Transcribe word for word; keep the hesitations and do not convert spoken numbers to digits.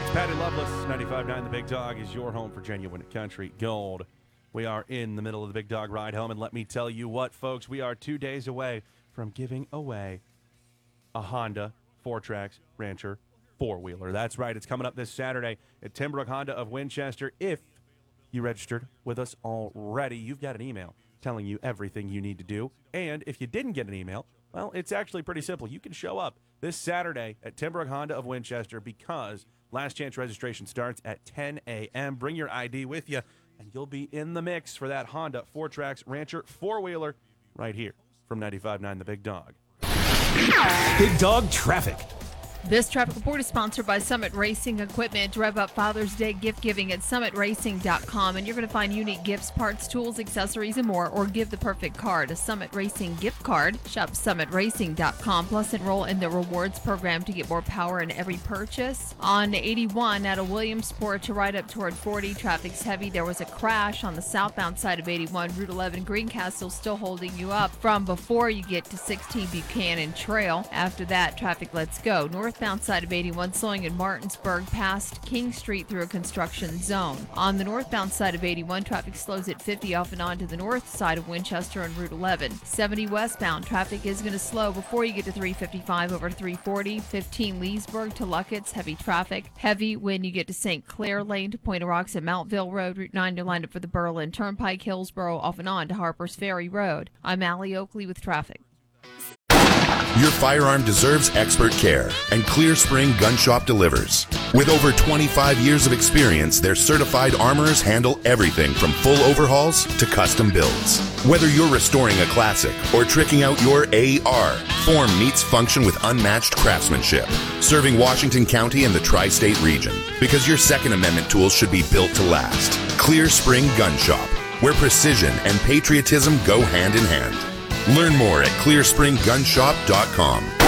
Patty Loveless, ninety-five point nine The Big Dog is your home for genuine country gold. We are in the middle of the Big Dog Ride Home, and let me tell you what, folks, we are two days away from giving away a Honda four-Tracks Rancher four-wheeler. That's right. It's coming up this Saturday at Timbrook Honda of Winchester. If you registered with us already, you've got an email telling you everything you need to do. And if you didn't get an email, well, it's actually pretty simple. You can show up this Saturday at Timbrook Honda of Winchester because last chance registration starts at ten a.m. Bring your I D with you, and you'll be in the mix for that Honda four-Tracks Rancher four-wheeler right here from ninety-five point nine The Big Dog. Big Dog Traffic. This traffic report is sponsored by Summit Racing Equipment. Rev up Father's Day gift giving at summit racing dot com, and you're going to find unique gifts, parts, tools, accessories, and more, or give the perfect card, a Summit Racing gift card. Shop summit racing dot com, plus enroll in the rewards program to get more power in every purchase. On eighty-one at a Williamsport to right up toward forty, traffic's heavy. There was a crash on the southbound side of eighty-one, Route eleven, Greencastle still holding you up from before you get to sixteen Buchanan Trail. After that, traffic lets go. North Northbound side of eighty-one slowing in Martinsburg past King Street through a construction zone. On the northbound side of eighty-one, traffic slows at fifty off and on to the north side of Winchester on Route eleven. seventy westbound, traffic is going to slow before you get to three fifty-five over three forty. fifteen Leesburg to Luckett's, heavy traffic. Heavy when you get to Saint Clair Lane to Point of Rocks and Mountville Road. Route nine to line up for the Berlin Turnpike, Hillsboro off and on to Harper's Ferry Road. I'm Allie Oakley with traffic. Your firearm deserves expert care, and Clear Spring Gun Shop delivers. With over twenty-five years of experience, their certified armorers handle everything from full overhauls to custom builds. Whether you're restoring a classic or tricking out your A R, Form meets function with unmatched craftsmanship, serving Washington County and the tri-state region. Because your Second Amendment tools should be built to last. Clear Spring Gun Shop, where precision and patriotism go hand in hand. Learn more at clear spring gun shop dot com.